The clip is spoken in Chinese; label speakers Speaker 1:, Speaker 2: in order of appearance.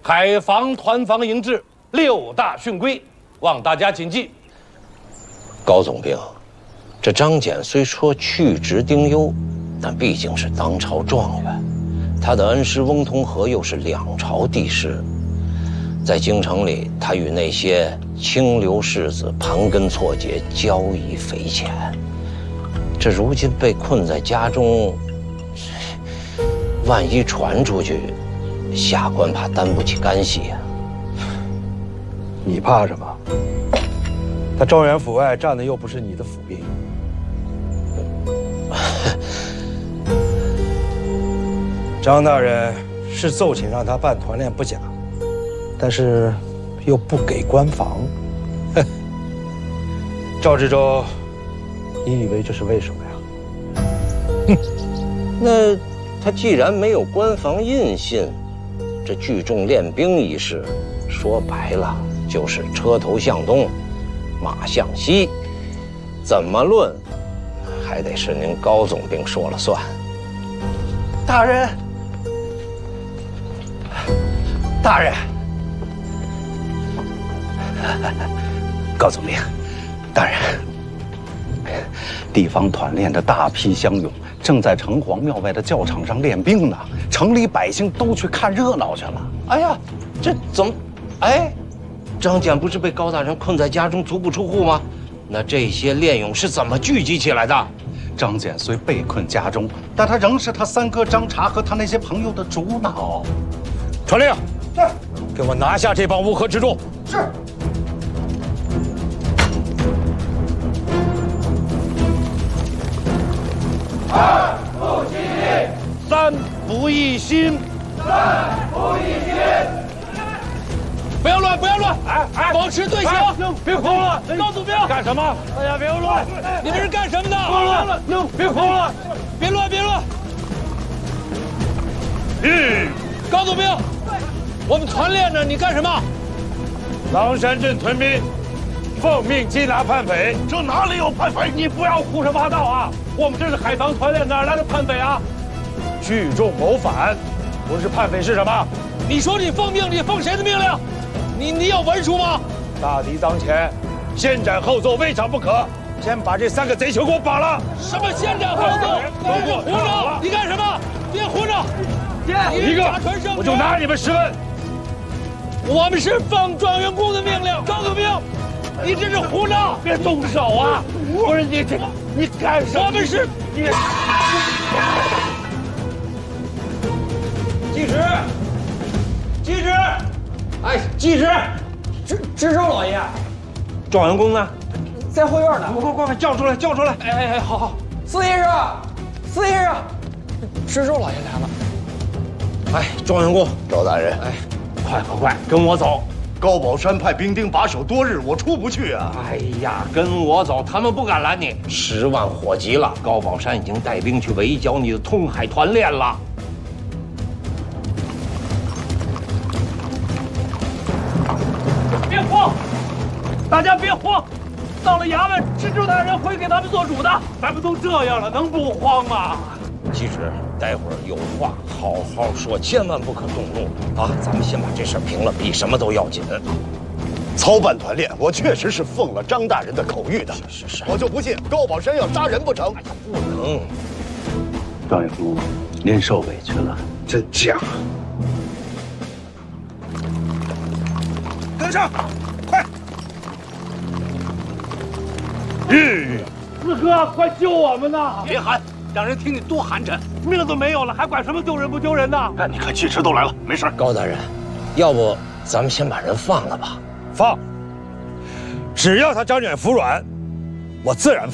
Speaker 1: 海防团防营制6大训规，望大家谨记。
Speaker 2: 高总兵，这张俭虽说去职丁忧，但毕竟是当朝状元，他的恩师翁同龢又是2朝帝师，在京城里，他与那些清流士子盘根错节，交谊匪浅。这如今被困在家中，万一传出去，下官怕担不起干系呀。
Speaker 3: 你怕什么？他状元府外站的又不是你的府兵。张大人是奏请让他办团练不假，但是又不给官房。赵知州，你以为这是为什么呀？
Speaker 2: 哼，那他既然没有官房印信，这聚众练兵一事，说白了就是车头向东，马向西，怎么论，还得是您高总兵说了算。
Speaker 3: 大人，大人，
Speaker 4: 高总兵，大人，地方团练的大批乡勇正在城隍庙外的教场上练兵呢，城里百姓都去看热闹去了。
Speaker 2: 哎呀，这怎么？哎，张俭不是被高大人困在家中足不出户吗？那这些练勇是怎么聚集起来的？
Speaker 4: 张俭虽被困家中，但他仍是他三哥张察和他那些朋友的主脑。
Speaker 1: 传令，是，给我拿下这帮乌合之众。
Speaker 3: 是。
Speaker 5: 2不其力
Speaker 1: ，3不一心
Speaker 5: ，3不一心。
Speaker 1: 不要乱，不要乱！哎，保持队形，
Speaker 5: 别慌了！
Speaker 1: 高总兵，
Speaker 5: 干什么？大家别乱！
Speaker 1: 你们是干什么的？
Speaker 5: 别乱！别慌了！
Speaker 1: 别乱，别乱！高总兵，我们团练着，你干什么？
Speaker 5: 狼山镇屯兵，奉命缉拿叛匪。这哪里有叛匪？你不要胡说八道啊！我们这是海防团练，哪来的叛匪啊？聚众谋反，不是叛匪是什么？
Speaker 1: 你说你奉命，你奉谁的命令？你有文书吗？
Speaker 5: 大敌当前，先斩后奏，未尝不可。先把这3个贼球给我绑了。
Speaker 1: 什么先斩后奏？胡闹！你干什么？别胡闹！
Speaker 5: 一个我就拿你们10问。
Speaker 1: 我们是奉状元公的命令，高总兵，你这是胡闹！
Speaker 5: 别动手啊！不是你干什么？
Speaker 1: 我们是
Speaker 5: 你。
Speaker 1: 继旨，继旨。
Speaker 6: 哎，继旨，知州老爷，
Speaker 2: 状元公呢？
Speaker 6: 在后院呢。
Speaker 2: 快叫出来，叫出来！
Speaker 6: 哎，好，司先生，司先生，知州老爷来了。
Speaker 2: 哎，状元公，
Speaker 7: 赵大人，
Speaker 2: 哎，快，跟我走。
Speaker 7: 高宝山派兵丁把守多日，我出不去啊！
Speaker 2: 哎呀，跟我走，他们不敢拦你。10万火急了，高宝山已经带兵去围剿你的通海团练了。
Speaker 1: 别慌，大家别慌，到了衙门，知州大人会给咱们做主的。咱们都这样了，能不慌吗？
Speaker 2: 继旨，待会儿有话好好说，千万不可动怒啊！咱们先把这事平了，比什么都要紧。
Speaker 7: 操办团练，我确实是奉了张大人的口谕的。
Speaker 2: 是，
Speaker 7: 我就不信高宝山要杀人不成。
Speaker 2: 哎呀，不能！
Speaker 4: 状元公，您受委屈了。
Speaker 3: 真假？跟上，快！
Speaker 5: 四哥，快救我们呐！
Speaker 1: 别喊，让人听你多寒碜，命都没有了，还管什么救人不救人呢？
Speaker 5: 哎，你看汽车都来了，没事。
Speaker 2: 高大人，要不咱们先把人放了吧？
Speaker 3: 放！只要他张远服软，我自然放。